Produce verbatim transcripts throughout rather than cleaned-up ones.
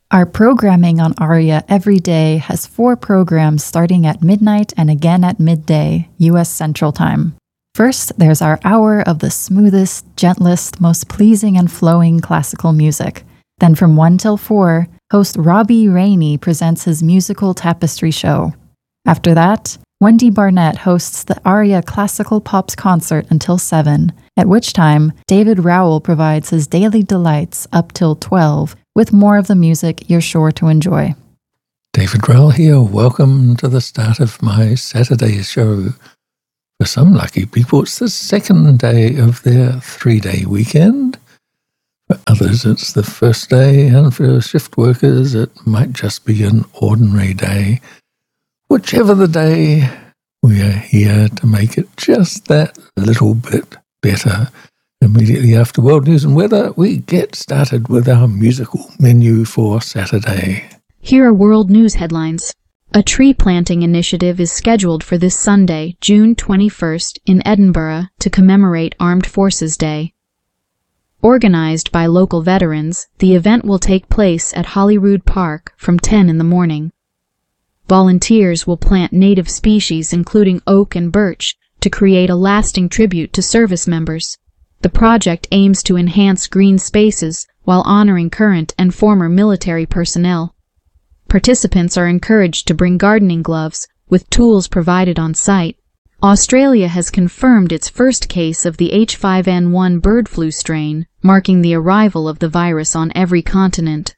Our programming on Aria every day has four programs starting at midnight and again at midday, U S Central Time. First, there's our hour of the smoothest, gentlest, most pleasing and flowing classical music. Then from one till four, host Robbie Rainey presents his musical tapestry show. After that, Wendy Barnett hosts the Aria Classical Pops concert until seven, at which time David Rowell provides his daily delights up till twelve, with more of the music you're sure to enjoy. David Rowell here. Welcome to the start of my Saturday show. For some lucky people, it's the second day of their three-day weekend. For others, it's the first day, and for shift workers, it might just be an ordinary day. Whichever the day, we are here to make it just that little bit better. Immediately after World News and Weather, we get started with our musical menu for Saturday. Here are world news headlines. A tree planting initiative is scheduled for this Sunday, June twenty-first, in Edinburgh to commemorate Armed Forces Day. Organized by local veterans, the event will take place at Holyrood Park from ten in the morning. Volunteers will plant native species including oak and birch to create a lasting tribute to service members. The project aims to enhance green spaces while honoring current and former military personnel. Participants are encouraged to bring gardening gloves with tools provided on site. Australia has confirmed its first case of the H five N one bird flu strain, marking the arrival of the virus on every continent.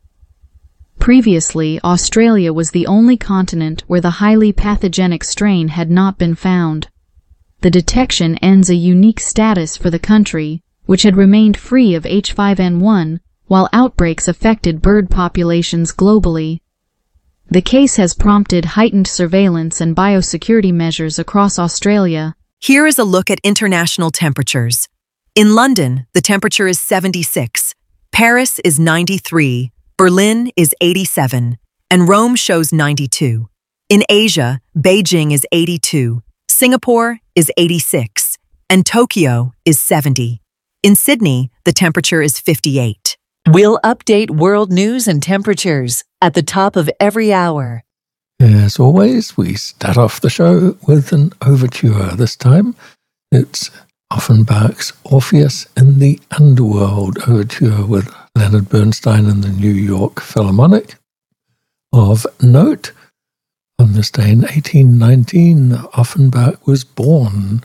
Previously, Australia was the only continent where the highly pathogenic strain had not been found. The detection ends a unique status for the country, which had remained free of H five N one, while outbreaks affected bird populations globally. The case has prompted heightened surveillance and biosecurity measures across Australia. Here is a look at international temperatures. In London, the temperature is seventy-six, Paris is ninety-three, Berlin is eighty-seven, and Rome shows ninety-two. In Asia, Beijing is eighty-two, Singapore is eighty-six, and Tokyo is seventy. In Sydney, the temperature is fifty-eight. We'll update world news and temperatures at the top of every hour. As always, we start off the show with an overture. This time, it's Offenbach's Orpheus in the Underworld overture with Leonard Bernstein and the New York Philharmonic. Of note, on this day in eighteen nineteen, Offenbach was born.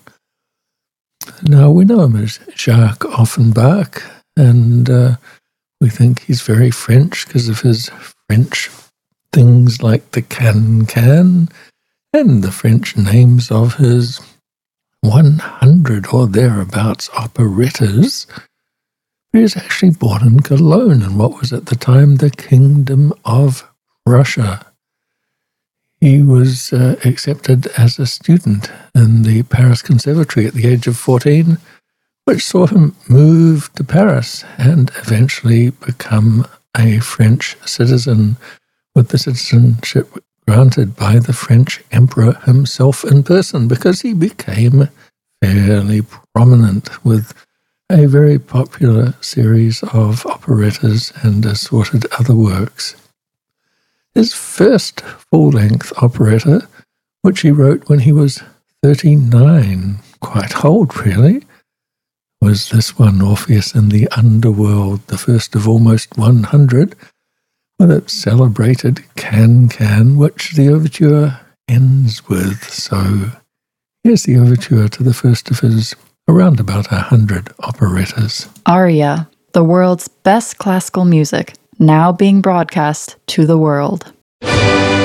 Now, we know him as Jacques Offenbach, and uh, we think he's very French because of his French things like the can-can and the French names of his one hundred or thereabouts operettas. He was actually born in Cologne in what was at the time the Kingdom of Prussia. He was uh, accepted as a student in the Paris Conservatory at the age of fourteen, which saw him move to Paris and eventually become a French citizen, with the citizenship granted by the French emperor himself in person, because he became fairly prominent with a very popular series of operettas and assorted other works. His first full-length operetta, which he wrote when he was thirty-nine, quite old really, was this one, Orpheus in the Underworld, the first of almost one hundred, with its celebrated can-can, which the overture ends with. So here's the overture to the first of his around about a hundred operettas. Aria, the world's best classical music, now being broadcast to the world.